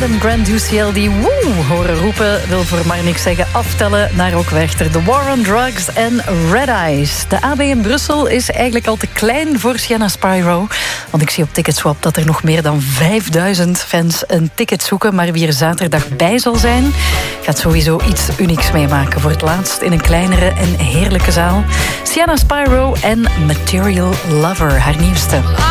Adam Grant UCL die woe horen roepen, wil voor maar niks zeggen aftellen naar ook Werchter. The War on Drugs en Red Eyes. De AB in Brussel is eigenlijk al te klein voor Sienna Spyro. Want ik zie op Ticketswap dat er nog meer dan 5000 fans een ticket zoeken. Maar wie er zaterdag bij zal zijn, gaat sowieso iets unieks meemaken. Voor het laatst in een kleinere en heerlijke zaal. Sienna Spyro en Material Lover, haar nieuwste.